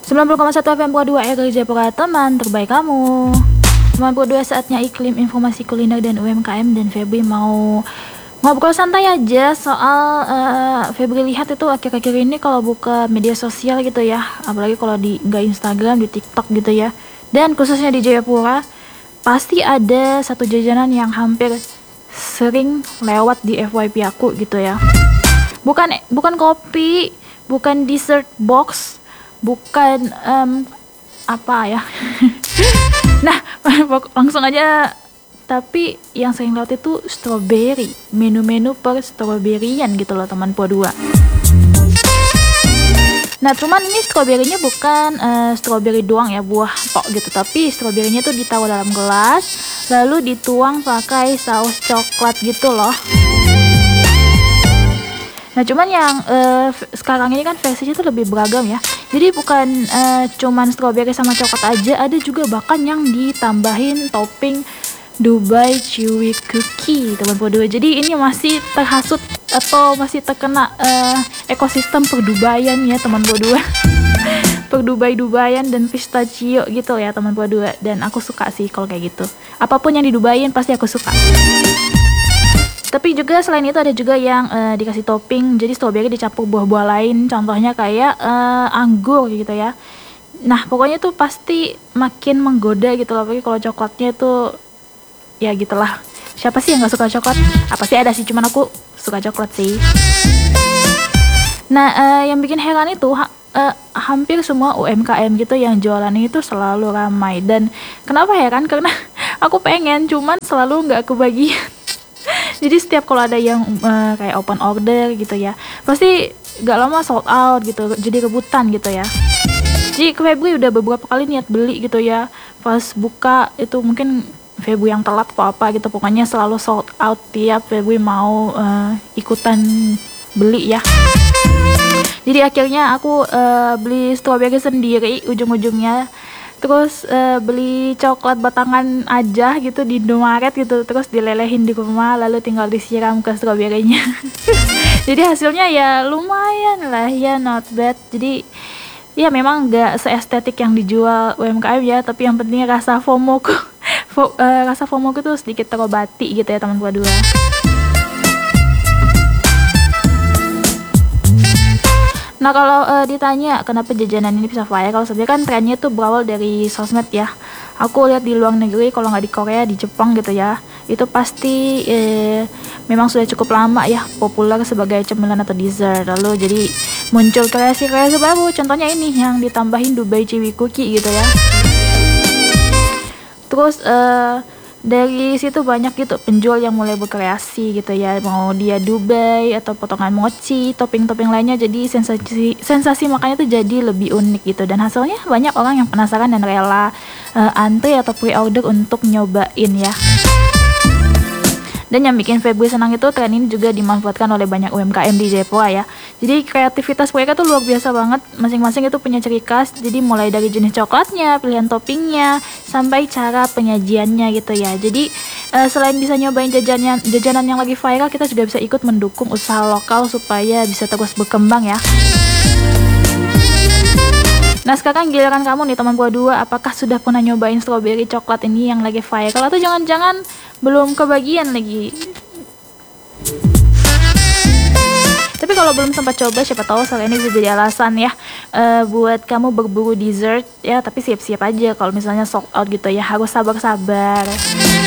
90,1 FM Pro 2 RRI Jayapura, teman terbaik kamu. Teman Pro 2, saatnya iklim, informasi kuliner dan UMKM. Dan Febri mau ngobrol santai aja soal Febri lihat itu akhir-akhir ini kalau buka media sosial gitu ya, apalagi kalau di nggak Instagram, di TikTok gitu ya, dan khususnya di Jayapura, pasti ada satu jajanan yang hampir sering lewat di FYP aku gitu ya. Bukan kopi, bukan dessert box, bukan apa ya. Nah, langsung aja. Tapi yang sering lewat itu strawberry, menu-menu per strawberryan gitu loh teman Po 2. Nah, cuman ini stroberinya bukan stroberi doang ya, buah tok gitu, tapi stroberinya tuh ditaruh dalam gelas, lalu dituang pakai saus coklat gitu loh. Nah, cuman yang sekarang ini kan versinya tuh lebih beragam ya. Jadi bukan cuman stroberi sama coklat aja, ada juga bahkan yang ditambahin topping Dubai Chewy Cookie teman Po 2. Jadi ini masih terhasut atau masih terkena ekosistem perdubayan ya teman Po 2. Perdubai-dubayan dan pistachio gitu ya teman Po 2. Dan aku suka sih kalau kayak gitu. Apapun yang didubain pasti aku suka. Tapi juga selain itu ada juga yang dikasih topping, jadi strawberry dicampur buah-buah lain, contohnya kayak anggur gitu ya. Nah, pokoknya tuh pasti makin menggoda gitu loh, apalagi kalau coklatnya tuh ya gitulah. Siapa sih yang gak suka coklat? Apa sih, ada sih, cuman aku suka coklat sih. Nah, yang bikin heran itu hampir semua UMKM gitu yang jualan itu selalu ramai. Dan kenapa heran? Karena aku pengen, cuman selalu gak kebagian. Jadi setiap kalau ada yang kayak open order gitu ya, pasti gak lama sold out gitu, jadi rebutan gitu ya. Jadi Febri udah beberapa kali niat beli gitu ya, pas buka itu mungkin Febri yang telat atau apa gitu, pokoknya selalu sold out tiap Febri mau ikutan beli ya. Jadi akhirnya aku beli strawberry sendiri ujung-ujungnya. Terus beli coklat batangan aja gitu di Indomaret gitu, terus dilelehin di rumah, lalu tinggal disiram ke stroberinya. Jadi hasilnya ya lumayan lah ya, not bad. Jadi ya memang gak seestetik yang dijual UMKM ya, tapi yang penting rasa FOMO-ku rasa FOMO-ku tuh sedikit terobati gitu ya teman gua dua. Nah, kalau ditanya kenapa jajanan ini bisa viral, sebenarnya kan trennya tuh berawal dari sosmed ya. Aku lihat di luar negeri, kalau nggak di Korea, di Jepang gitu ya, itu pasti memang sudah cukup lama ya populer sebagai cemilan atau dessert. Lalu jadi muncul kreasi-kreasi baru, contohnya ini yang ditambahin Dubai Chewy Cookie gitu ya. Terus dari situ banyak gitu penjual yang mulai berkreasi gitu ya, mau dia Dubai atau potongan mochi, topping-topping lainnya, jadi sensasi makannya tuh jadi lebih unik gitu, dan hasilnya banyak orang yang penasaran dan rela antri atau pre-order untuk nyobain ya. Dan yang bikin Febri senang itu tren ini juga dimanfaatkan oleh banyak UMKM di Jayapura ya. Jadi kreativitas mereka tuh luar biasa banget. Masing-masing itu punya ciri khas. Jadi mulai dari jenis coklatnya, pilihan toppingnya, sampai cara penyajiannya gitu ya. Jadi selain bisa nyobain jajanan yang lagi viral, kita juga bisa ikut mendukung usaha lokal supaya bisa terus berkembang ya. Nah, sekarang giliran kamu nih teman Po 2, apakah sudah pernah nyobain strawberry coklat ini yang lagi viral, atau jangan-jangan belum kebagian lagi? Tapi kalau belum sempat coba, siapa tahu soal ini bisa jadi alasan ya buat kamu berburu dessert ya. Tapi siap-siap aja kalau misalnya sold out gitu ya, harus sabar-sabar.